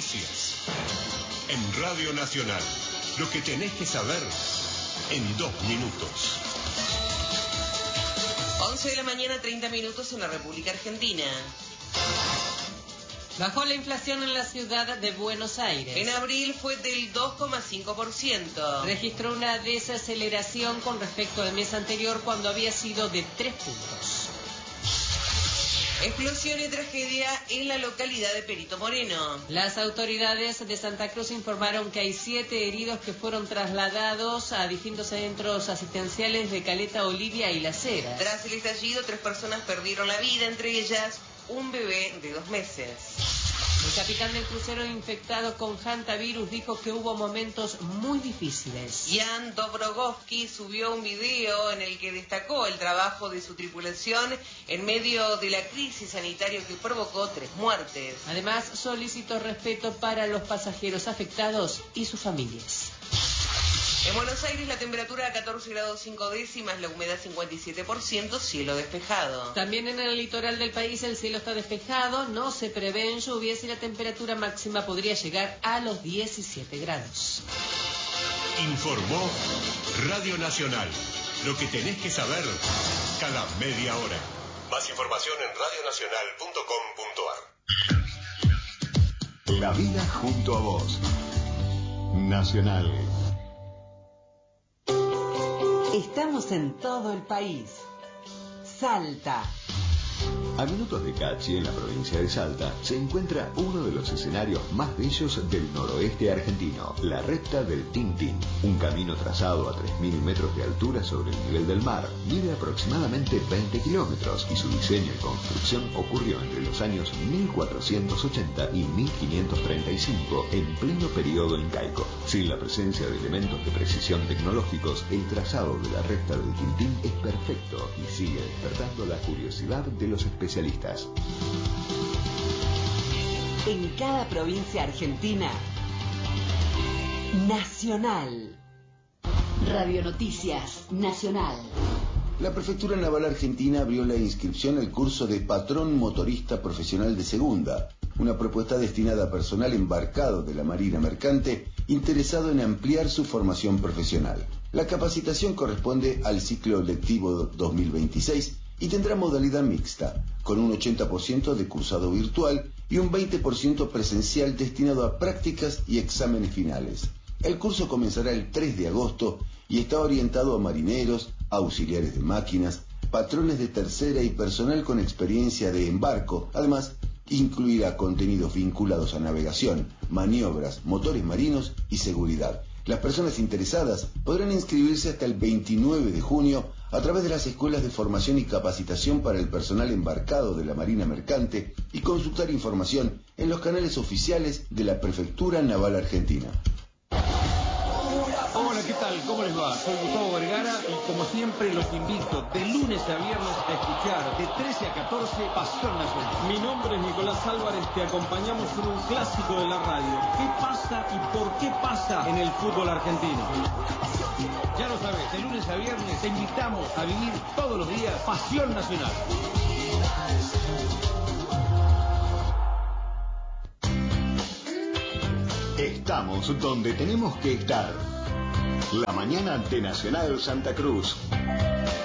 Noticias. En Radio Nacional, lo que tenés que saber en 2 minutos. 11 de la mañana, 30 minutos en la República Argentina. Bajó la inflación en la ciudad de Buenos Aires. En abril fue del 2,5%. Registró una desaceleración con respecto al mes anterior, cuando había sido de 3 puntos. Explosión y tragedia en la localidad de Perito Moreno. Las autoridades de Santa Cruz informaron que hay 7 heridos que fueron trasladados a distintos centros asistenciales de Caleta, Olivia y Las Heras. Tras el estallido, 3 personas perdieron la vida, entre ellas un bebé de 2 meses. El capitán del crucero infectado con hantavirus dijo que hubo momentos muy difíciles. Jan Dobrogovsky subió un video en el que destacó el trabajo de su tripulación en medio de la crisis sanitaria que provocó 3 muertes. Además, solicitó respeto para los pasajeros afectados y sus familias. En Buenos Aires la temperatura a 14 grados 5 décimas, la humedad 57%, cielo despejado. También en el litoral del país el cielo está despejado, no se prevén lluvias y la temperatura máxima podría llegar a los 17 grados. Informó Radio Nacional, lo que tenés que saber cada media hora. Más información en radionacional.com.ar. La vida junto a vos. Nacional. Estamos en todo el país. Salta. A minutos de Cachi, en la provincia de Salta, se encuentra uno de los escenarios más bellos del noroeste argentino, la recta del Tintín, un camino trazado a 3.000 metros de altura sobre el nivel del mar. Mide aproximadamente 20 kilómetros y su diseño y construcción ocurrió entre los años 1480 y 1535, en pleno periodo incaico. Sin la presencia de elementos de precisión tecnológicos, el trazado de la recta del Tintín es perfecto y sigue despertando la curiosidad de los especialistas. En cada provincia argentina, Nacional. Radio Noticias Nacional. La Prefectura Naval Argentina abrió la inscripción al curso de Patrón Motorista Profesional de Segunda, una propuesta destinada a personal embarcado de la Marina Mercante interesado en ampliar su formación profesional. La capacitación corresponde al ciclo lectivo 2026 y tendrá modalidad mixta, con un 80% de cursado virtual y un 20% presencial destinado a prácticas y exámenes finales. El curso comenzará el 3 de agosto y está orientado a marineros, auxiliares de máquinas, patrones de tercera y personal con experiencia de embarco. Además, incluirá contenidos vinculados a navegación, maniobras, motores marinos y seguridad. Las personas interesadas podrán inscribirse hasta el 29 de junio a través de las escuelas de formación y capacitación para el personal embarcado de la Marina Mercante y consultar información en los canales oficiales de la Prefectura Naval Argentina. Hola, ¿qué tal? ¿Cómo les va? Soy Gustavo Vergara y como siempre los invito de lunes a viernes a escuchar de 13 a 14 Pasión Nacional. Mi nombre es Nicolás Álvarez, te acompañamos en un clásico de la radio. ¿Qué pasa y por qué pasa en el fútbol argentino? Ya lo sabes, de lunes a viernes te invitamos a vivir todos los días Pasión Nacional. Estamos donde tenemos que estar. La mañana de Nacional Santa Cruz.